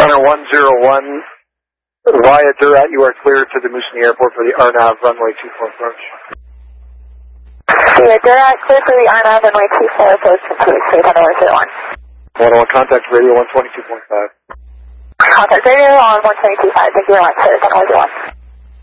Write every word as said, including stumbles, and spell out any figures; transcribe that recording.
Center one zero one, via Durat, you are clear to the Moosonee Airport for the R N A V runway two four approach. Yeah, Durat, clear for the R N A V runway two four approach to Clear Center one zero one. one oh one, contact radio one twenty-two point five. Contact radio on one twenty-two point five. Thank you very much, Clear Center one zero one.